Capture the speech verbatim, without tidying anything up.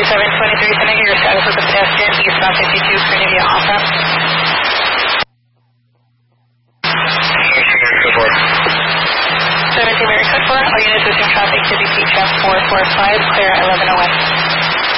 seven twenty-three, sending your status with the pedestrian eastbound fifty-two, Trinity off ramp. seventeen Mary Code four, all units within traffic to B P F four four five, clear at eleven oh one.